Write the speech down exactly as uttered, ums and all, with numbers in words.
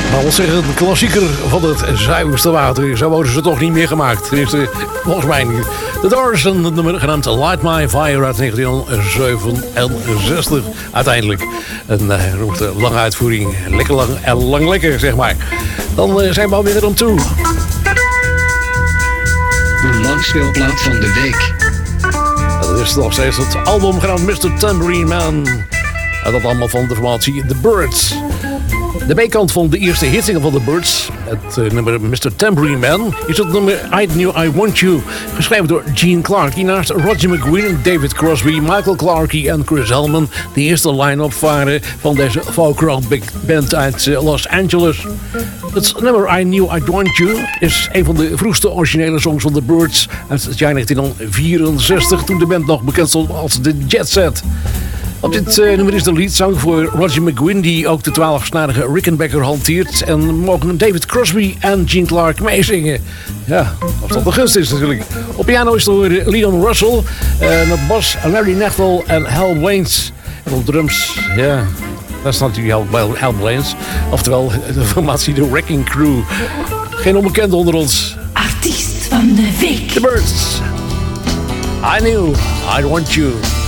Maar wat zeggen, een klassieker van het zuiverste water. Zo worden ze toch niet meer gemaakt. Tenminste, volgens mij niet. The Doors, een nummer genaamd Light My Fire uit negentien zevenenzestig. Uiteindelijk een uh, lange uitvoering. Lekker lang en lang lekker, zeg maar. Dan uh, zijn we alweer om toe. De langspeelplaat van de week. Dat is nog steeds het album genaamd mister Tambourine Man. En dat allemaal van de formatie The Byrds. De B-kant van de eerste hitsingle van The Byrds, het uh, nummer mister Tambourine Man, is het nummer I Knew I Want You, geschreven door Gene Clarke. Naast Roger McGuinn, David Crosby, Michael Clarke en Chris Hellman, de eerste line-up waren van deze folk-rock big band uit uh, Los Angeles. Het nummer I Knew I Want You is een van de vroegste originele songs van The Byrds uit het jaar negentien vierenzestig, toen de band nog bekend stond als The Jet Set. Op dit uh, nummer is de leadzang voor Roger McGuinn, die ook de twaalfsnarige Rickenbacker hanteert. En mogen David Crosby en Gene Clarke meezingen. Ja, als dat de gunst is natuurlijk. Op piano is er Leon Russell, uh, op bas Larry Knechtel en Hal Blaines. En op drums, ja, daar staat natuurlijk Hal, Hal Blaines. Oftewel de formatie de Wrecking Crew. Geen onbekende onder ons. Artiest van de week. The Byrds. I Knew I Want You.